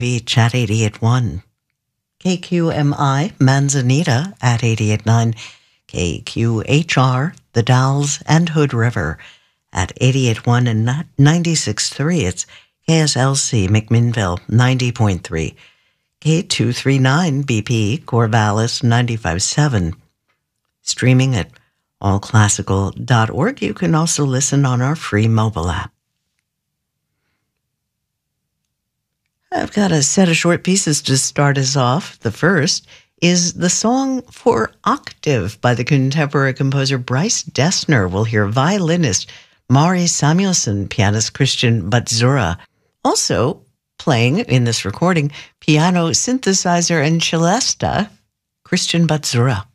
Beach at 88.1. KQMI Manzanita at 88.9. KQHR, The Dalles and Hood River at 88.1 and 96.3. It's KSLC McMinnville 90.3. K239 BP Corvallis 95.7. Streaming at allclassical.org. You can also listen on our free mobile app. I've got a set of short pieces to start us off. The first is the song for octave by the contemporary composer Bryce Dessner. We'll hear violinist Mari Samuelson, pianist Christian Batzura. Also playing in this recording, piano, synthesizer, and celesta, Christian Batzura.